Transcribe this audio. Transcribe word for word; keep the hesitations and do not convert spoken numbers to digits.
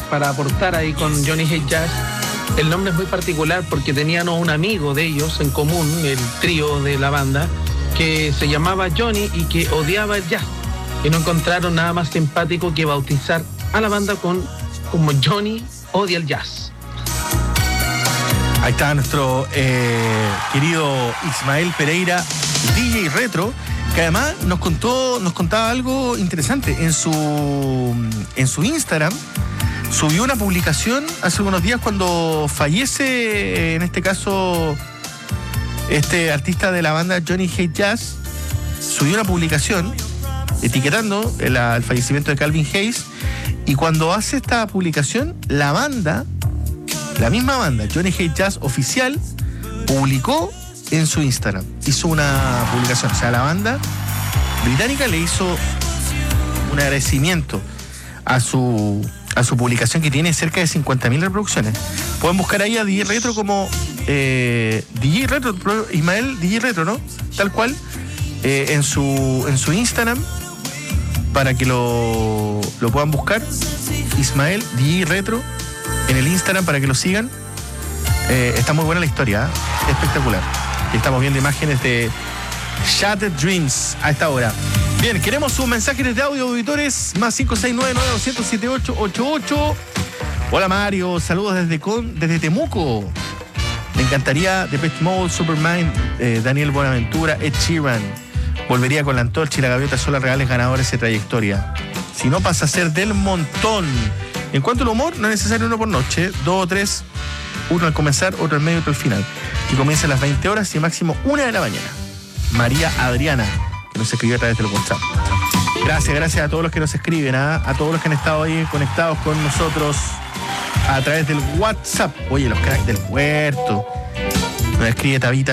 para aportar ahí con Johnny Hate Jazz. El nombre es muy particular porque tenían un amigo de ellos en común, el trío de la banda, que se llamaba Johnny y que odiaba el jazz. Y no encontraron nada más simpático que bautizar a la banda con como Johnny odia el jazz. Ahí está nuestro eh, querido Ismael Pereira, D J Retro, que además nos contó, nos contaba algo interesante. En su, en su Instagram subió una publicación hace unos días cuando fallece, en este caso, este artista de la banda Johnny Hate Jazz. Subió una publicación etiquetando el, el fallecimiento de Calvin Hayes, y cuando hace esta publicación, la banda, la misma banda, Johnny Hate Jazz Oficial, publicó en su Instagram, hizo una publicación, o sea, la banda británica le hizo un agradecimiento a su, a su publicación, que tiene cerca de cincuenta mil reproducciones. Pueden buscar ahí a D J Retro como eh, D J Retro, Ismael D J Retro, ¿no? Tal cual, eh, en su en su Instagram, para que lo, lo puedan buscar. Ismael D J Retro en el Instagram, para que lo sigan. Eh, está muy buena la historia, ¿eh? Espectacular. Y estamos viendo imágenes de Shattered Dreams a esta hora. Bien, queremos sus mensajes de audio, auditores, más cinco seis nueve nueve dos cero cero siete ocho ocho ocho. Hola Mario, saludos desde, con, desde Temuco. Me encantaría Depeche Mode, Superman, eh, Daniel Buenaventura, Ed Sheeran. Volvería con la antorcha y la gaviota, son las reales ganadoras de trayectoria. Si no, pasa a ser del montón. En cuanto al humor, no es necesario uno por noche, dos o tres, uno al comenzar, otro al medio y otro al final. Que comienza a las veinte horas y máximo una de la mañana. María Adriana, que nos escribió a través del WhatsApp. Gracias, gracias a todos los que nos escriben, ¿eh? A todos los que han estado ahí conectados con nosotros a través del WhatsApp. Oye, los cracks del puerto. Nos escribe Tabita.